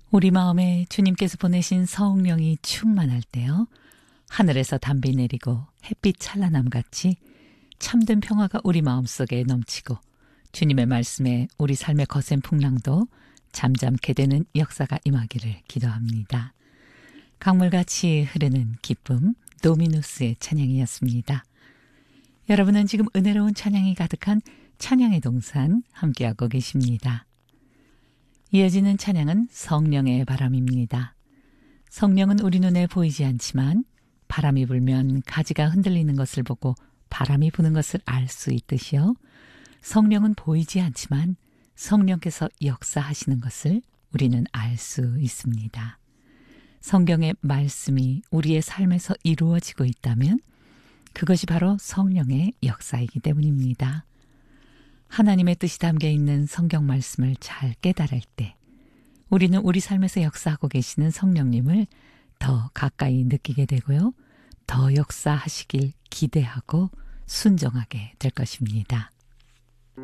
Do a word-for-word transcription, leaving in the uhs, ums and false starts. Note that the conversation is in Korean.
우리 마음에 주님께서 보내신 성령이 충만할 때요. 하늘에서 담비 내리고 햇빛 찬란함같이 참된 평화가 우리 마음속에 넘치고 주님의 말씀에 우리 삶의 거센 풍랑도 잠잠케 되는 역사가 임하기를 기도합니다. 강물같이 흐르는 기쁨, 도미누스의 찬양이었습니다. 여러분은 지금 은혜로운 찬양이 가득한 찬양의 동산 함께하고 계십니다. 이어지는 찬양은 성령의 바람입니다. 성령은 우리 눈에 보이지 않지만 바람이 불면 가지가 흔들리는 것을 보고 바람이 부는 것을 알 수 있듯이요. 성령은 보이지 않지만 성령께서 역사하시는 것을 우리는 알 수 있습니다. 성경의 말씀이 우리의 삶에서 이루어지고 있다면 그것이 바로 성령의 역사이기 때문입니다. 하나님의 뜻이 담겨 있는 성경 말씀을 잘 깨달을 때 우리는 우리 삶에서 역사하고 계시는 성령님을 더 가까이 느끼게 되고요. 더 역사하시길 기대하고 순종하게 될 것입니다.